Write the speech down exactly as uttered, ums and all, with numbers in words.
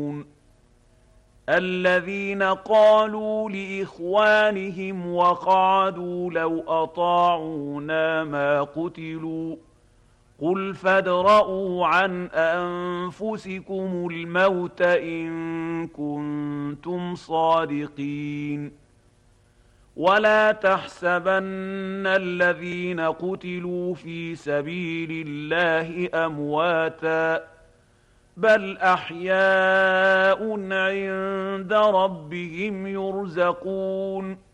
الذين قالوا لإخوانهم وقعدوا لو أطاعونا ما قتلوا قل فادرءوا عن أنفسكم الموت إن كنتم صادقين ولا تحسبن الذين قتلوا في سبيل الله أمواتاً بل أحياء عند ربهم يرزقون